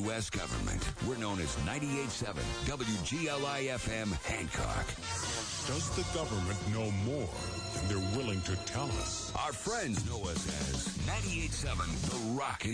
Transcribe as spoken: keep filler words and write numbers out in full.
U S government. We're known as ninety-eight point seven W G L I F M Hancock. Does the government know more than they're willing to tell us? Our friends know us as ninety-eight point seven The Rockin'